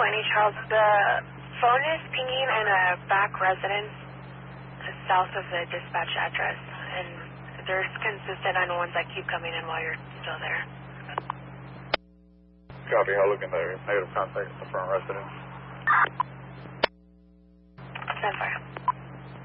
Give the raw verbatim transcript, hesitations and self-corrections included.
twenty, Charles. The phone is pinging in a back residence south of the dispatch address, and they're consistent on ones that keep coming in while you're still there. Copy. I'll look in the negative contact at the front residence. Stand fire.